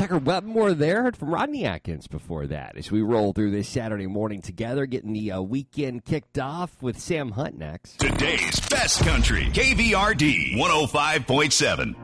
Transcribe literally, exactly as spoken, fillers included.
Tucker Wetmore there. Heard from Rodney Atkins before that as we roll through this Saturday morning together, getting the uh, weekend kicked off with Sam Hunt next. Today's best country, K V R D one oh five point seven.